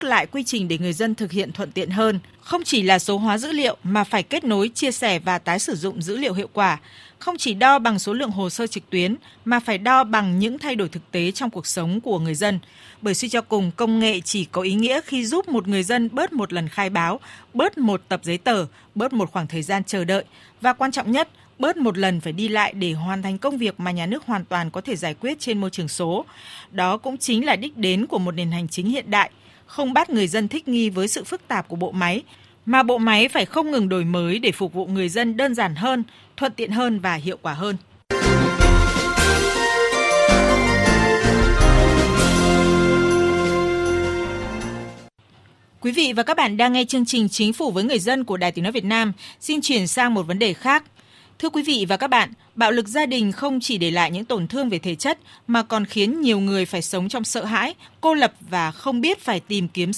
lại quy trình để người dân thực hiện thuận tiện hơn. Không chỉ là số hóa dữ liệu mà phải kết nối, chia sẻ và tái sử dụng dữ liệu hiệu quả. Không chỉ đo bằng số lượng hồ sơ trực tuyến mà phải đo bằng những thay đổi thực tế trong cuộc sống của người dân. Bởi suy cho cùng, công nghệ chỉ có ý nghĩa khi giúp một người dân bớt một lần khai báo, bớt một tập giấy tờ, bớt một khoảng thời gian chờ đợi và quan trọng nhất, bớt một lần phải đi lại để hoàn thành công việc mà nhà nước hoàn toàn có thể giải quyết trên môi trường số. Đó cũng chính là đích đến của một nền hành chính hiện đại, không bắt người dân thích nghi với sự phức tạp của bộ máy, mà bộ máy phải không ngừng đổi mới để phục vụ người dân đơn giản hơn, thuận tiện hơn và hiệu quả hơn. Quý vị và các bạn đang nghe chương trình Chính phủ với người dân của Đài Tiếng nói Việt Nam. Xin chuyển sang một vấn đề khác. Thưa quý vị và các bạn, bạo lực gia đình không chỉ để lại những tổn thương về thể chất mà còn khiến nhiều người phải sống trong sợ hãi, cô lập và không biết phải tìm kiếm